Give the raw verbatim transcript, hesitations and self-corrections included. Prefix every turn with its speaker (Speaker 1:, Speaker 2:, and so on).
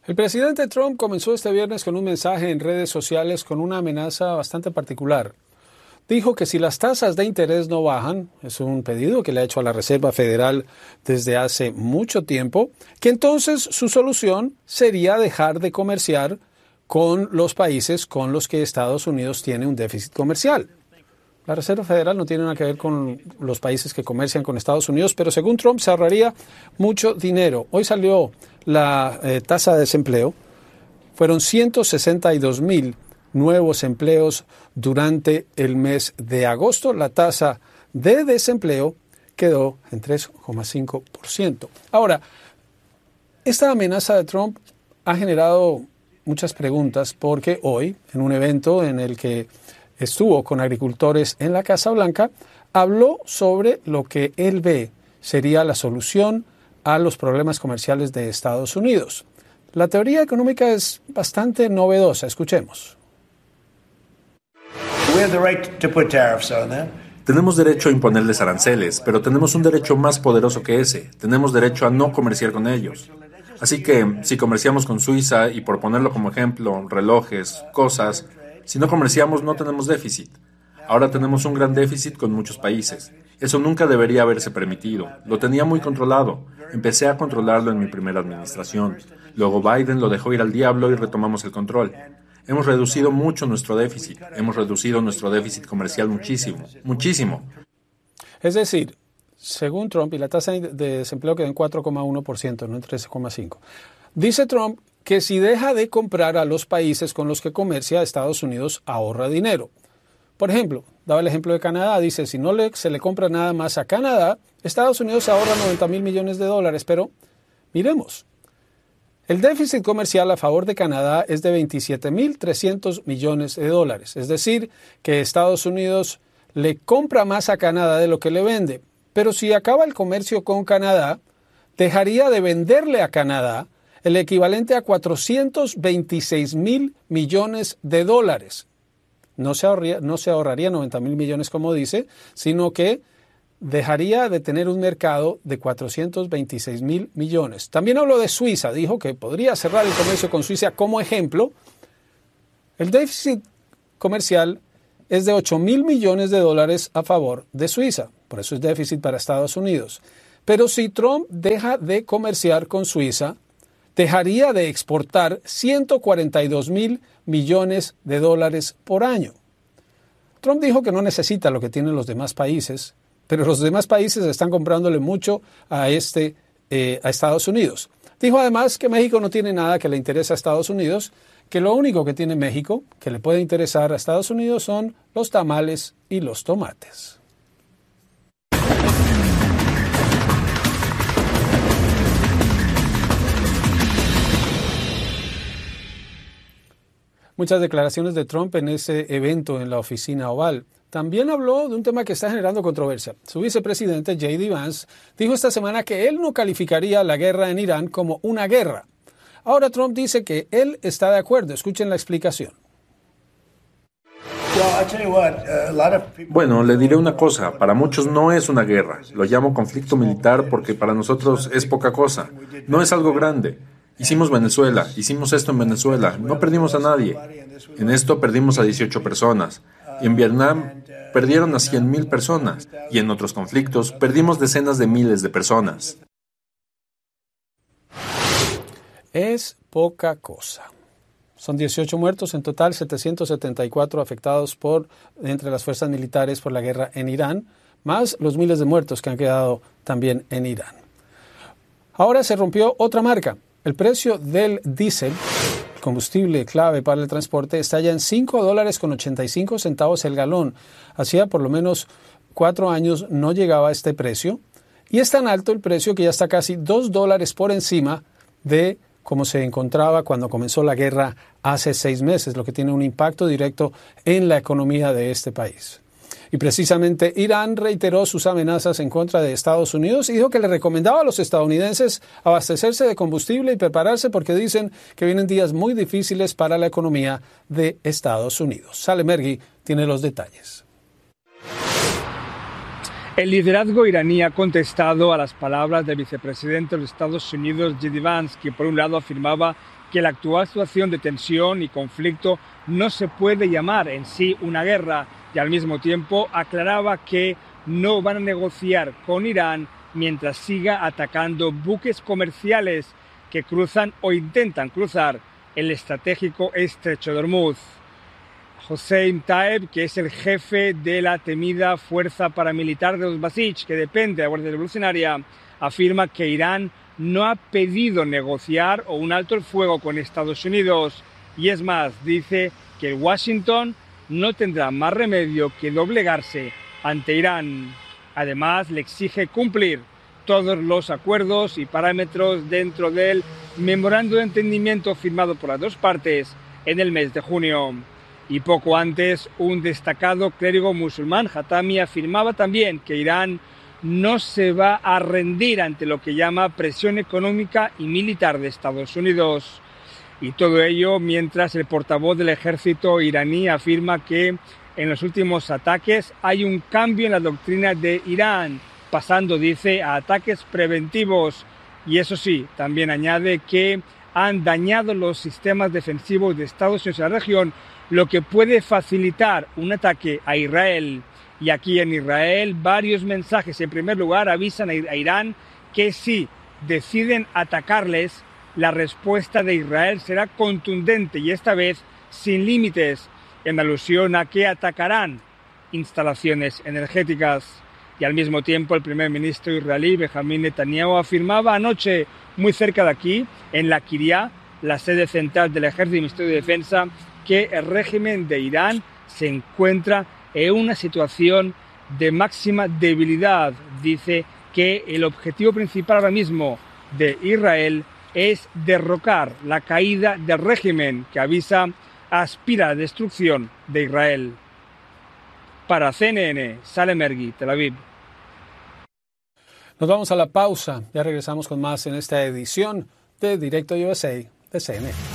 Speaker 1: El presidente Trump comenzó este viernes con un mensaje en redes sociales con una amenaza bastante particular. Dijo que si las tasas de interés no bajan, es un pedido que le ha hecho a la Reserva Federal desde hace mucho tiempo, que entonces su solución sería dejar de comerciar con los países con los que Estados Unidos tiene un déficit comercial. La Reserva Federal no tiene nada que ver con los países que comercian con Estados Unidos, pero según Trump se ahorraría mucho dinero. Hoy salió la eh, tasa de desempleo. Fueron ciento sesenta y dos mil nuevos empleos durante el mes de agosto. La tasa de desempleo quedó en tres coma cinco por ciento. Ahora, esta amenaza de Trump ha generado muchas preguntas porque hoy, en un evento en el que estuvo con agricultores en la Casa Blanca, habló sobre lo que él ve sería la solución a los problemas comerciales de Estados Unidos. La teoría económica es bastante novedosa. Escuchemos.
Speaker 2: Tenemos derecho a imponerles aranceles, pero tenemos un derecho más poderoso que ese. Tenemos derecho a no comerciar con ellos. Así que, si comerciamos con Suiza, y por ponerlo como ejemplo, relojes, cosas, si no comerciamos no tenemos déficit. Ahora tenemos un gran déficit con muchos países. Eso nunca debería haberse permitido. Lo tenía muy controlado. Empecé a controlarlo en mi primera administración. Luego Biden lo dejó ir al diablo y retomamos el control. Hemos reducido mucho nuestro déficit. Hemos reducido nuestro déficit comercial muchísimo, muchísimo.
Speaker 1: Es decir, según Trump, y la tasa de desempleo quedó en cuatro coma uno por ciento, no en trece coma cinco por ciento. Dice Trump que si deja de comprar a los países con los que comercia, Estados Unidos ahorra dinero. Por ejemplo, daba el ejemplo de Canadá, dice, si no le, se le compra nada más a Canadá, Estados Unidos ahorra noventa mil millones de dólares, pero miremos. El déficit comercial a favor de Canadá es de veintisiete mil trescientos millones de dólares, es decir, que Estados Unidos le compra más a Canadá de lo que le vende, pero si acaba el comercio con Canadá, dejaría de venderle a Canadá el equivalente a cuatrocientos veintiséis mil millones de dólares. No se ahorraría, no se ahorraría noventa mil millones como dice, sino que dejaría de tener un mercado de cuatrocientos veintiséis mil millones. También habló de Suiza, dijo que podría cerrar el comercio con Suiza como ejemplo. El déficit comercial es de ocho mil millones de dólares a favor de Suiza, por eso es déficit para Estados Unidos. Pero si Trump deja de comerciar con Suiza, dejaría de exportar ciento cuarenta y dos mil millones de dólares por año. Trump dijo que no necesita lo que tienen los demás países, pero los demás países están comprándole mucho a, este, eh, a Estados Unidos. Dijo además que México no tiene nada que le interese a Estados Unidos, que lo único que tiene México que le puede interesar a Estados Unidos son los tamales y los tomates. Muchas declaraciones de Trump en ese evento en la oficina Oval. También habló de un tema que está generando controversia. Su vicepresidente, J D Vance, dijo esta semana que él no calificaría la guerra en Irán como una guerra. Ahora Trump dice que él está de acuerdo. Escuchen la explicación.
Speaker 2: Bueno, le diré una cosa. Para muchos no es una guerra. Lo llamo conflicto militar porque para nosotros es poca cosa. No es algo grande. Hicimos Venezuela, hicimos esto en Venezuela, no perdimos a nadie. En esto perdimos a dieciocho personas. Y en Vietnam perdieron a cien mil personas. Y en otros conflictos perdimos decenas de miles de personas.
Speaker 1: Es poca cosa. Son dieciocho muertos, en total setecientos setenta y cuatro afectados por entre las fuerzas militares por la guerra en Irán, más los miles de muertos que han quedado también en Irán. Ahora se rompió otra marca. El precio del diésel, combustible clave para el transporte, está ya en cinco dólares con ochenta y cinco centavos el galón. Hacía por lo menos cuatro años no llegaba a este precio. Y es tan alto el precio que ya está casi dos dólares por encima de cómo se encontraba cuando comenzó la guerra hace seis meses, lo que tiene un impacto directo en la economía de este país. Y precisamente Irán reiteró sus amenazas en contra de Estados Unidos y dijo que le recomendaba a los estadounidenses abastecerse de combustible y prepararse porque dicen que vienen días muy difíciles para la economía de Estados Unidos. Sale Mergui tiene los detalles.
Speaker 3: El liderazgo iraní ha contestado a las palabras del vicepresidente de los Estados Unidos, J D Vance, que por un lado afirmaba que la actual situación de tensión y conflicto no se puede llamar en sí una guerra, y al mismo tiempo aclaraba que no van a negociar con Irán mientras siga atacando buques comerciales que cruzan o intentan cruzar el estratégico estrecho de Hormuz. Hossein Taeb, que es el jefe de la temida fuerza paramilitar de los Basij, que depende de la Guardia Revolucionaria, afirma que Irán no ha pedido negociar o un alto el fuego con Estados Unidos. Y es más, dice que Washington no tendrá más remedio que doblegarse ante Irán. Además, le exige cumplir todos los acuerdos y parámetros dentro del memorando de entendimiento firmado por las dos partes en el mes de junio. Y poco antes, un destacado clérigo musulmán, Hatami, afirmaba también que Irán no se va a rendir ante lo que llama presión económica y militar de Estados Unidos. Y todo ello mientras el portavoz del ejército iraní afirma que en los últimos ataques hay un cambio en la doctrina de Irán, pasando, dice, a ataques preventivos. Y eso sí, también añade que han dañado los sistemas defensivos de Estados Unidos en la región, lo que puede facilitar un ataque a Israel. Y aquí en Israel varios mensajes. En primer lugar, avisan a Irán que si deciden atacarles, la respuesta de Israel será contundente y esta vez sin límites, en alusión a que atacarán instalaciones energéticas. Y al mismo tiempo el primer ministro israelí Benjamin Netanyahu afirmaba anoche, muy cerca de aquí, en la Kiryat, la sede central del Ejército y Ministerio de Defensa, que el régimen de Irán se encuentra en una situación de máxima debilidad. Dice que el objetivo principal ahora mismo de Israel es derrocar la caída del régimen que avisa aspira a la destrucción de Israel. Para C N N, Salem Ergi, Tel Aviv.
Speaker 1: Nos vamos a la pausa. Ya regresamos con más en esta edición de Directo U S A de C N N.